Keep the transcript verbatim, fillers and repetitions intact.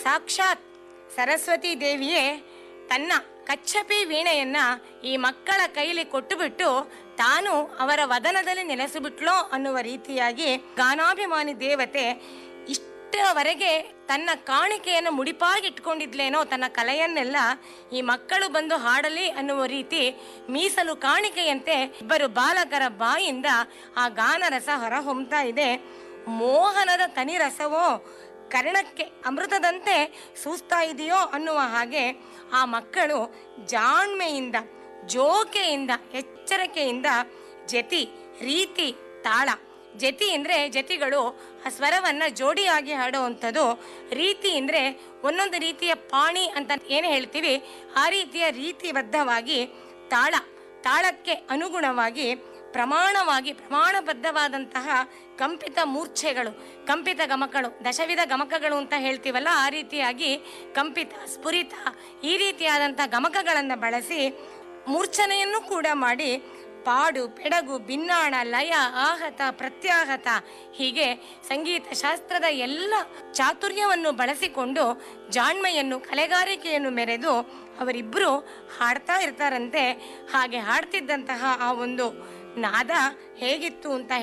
ಸಾಕ್ಷಾತ್ ಸರಸ್ವತಿ ದೇವಿಯೇ ತನ್ನ ಕಚ್ಚಪಿ ವೀಣೆಯನ್ನ ಈ ಮಕ್ಕಳ ಕೈಲಿ ಕೊಟ್ಟುಬಿಟ್ಟು ತಾನು ಅವರ ವದನದಲ್ಲಿ ನೆಲೆಸಿಬಿಟ್ಲೋ ಅನ್ನುವ ರೀತಿಯಾಗಿ ಗಾನಾಭಿಮಾನಿ ದೇವತೆ ಇಷ್ಟರವರೆಗೆ ತನ್ನ ಕಾಣಿಕೆಯನ್ನು ಮುಡಿಪಾಗಿಟ್ಕೊಂಡಿದ್ಲೇನೋ, ತನ್ನ ಕಲೆಯನ್ನೆಲ್ಲ ಈ ಮಕ್ಕಳು ಬಂದು ಹಾಡಲಿ ಅನ್ನುವ ರೀತಿ ಮೀಸಲು ಕಾಣಿಕೆಯಂತೆ ಇಬ್ಬರು ಬಾಲಕರ ಬಾಯಿಂದ ಆ ಗಾನರಸ ಹೊರಹೊಮ್ತಾ ಇದೆ. ಮೋಹನದ ತನಿರಸವೋ ಕರ್ಣಕ್ಕೆ ಅಮೃತದಂತೆ ಸೂಸ್ತಾ ಇದೆಯೋ ಅನ್ನುವ ಹಾಗೆ ಆ ಮಕ್ಕಳು ಜಾಣ್ಮೆಯಿಂದ, ಜೋಕೆಯಿಂದ, ಎಚ್ಚರಿಕೆಯಿಂದ ಜತಿ, ರೀತಿ, ತಾಳ. ಜತಿ ಅಂದರೆ ಜತಿಗಳು ಆ ಸ್ವರವನ್ನು ಜೋಡಿಯಾಗಿ ಹಾಡುವಂಥದ್ದು. ರೀತಿ ಅಂದರೆ ಒಂದೊಂದು ರೀತಿಯ ಪಾಣಿ ಅಂತ ಏನು ಹೇಳ್ತೀವಿ, ಆ ರೀತಿಯ ರೀತಿಬದ್ಧವಾಗಿ ತಾಳ, ತಾಳಕ್ಕೆ ಅನುಗುಣವಾಗಿ ಪ್ರಮಾಣವಾಗಿ ಪ್ರಮಾಣಬದ್ಧವಾದಂತಹ ಕಂಪಿತ ಮೂರ್ಛೆಗಳು, ಕಂಪಿತ ಗಮಕಗಳು, ದಶವಿಧ ಗಮಕಗಳು ಅಂತ ಹೇಳ್ತೀವಲ್ಲ, ಆ ರೀತಿಯಾಗಿ ಕಂಪಿತ, ಸ್ಫುರಿತ ಈ ರೀತಿಯಾದಂಥ ಗಮಕಗಳನ್ನು ಬಳಸಿ ಮೂರ್ಛನೆಯನ್ನು ಕೂಡ ಮಾಡಿ ಪಾಡು, ಪೆಡಗು, ಭಿನ್ನಾಣ, ಲಯ, ಆಹತ, ಪ್ರತ್ಯಾಹತ ಹೀಗೆ ಸಂಗೀತ ಶಾಸ್ತ್ರದ ಎಲ್ಲ ಚಾತುರ್ಯವನ್ನು ಬಳಸಿಕೊಂಡು ಜಾಣ್ಮೆಯನ್ನು, ಕಲೆಗಾರಿಕೆಯನ್ನು ಮೆರೆದು ಅವರಿಬ್ಬರು ಹಾಡ್ತಾ ಇರ್ತಾರಂತೆ. ಹಾಗೆ ಹಾಡ್ತಿದ್ದಂತಹ ಆ ಒಂದು ನಾದ ಹೇಗಿತ್ತು ಅಂತ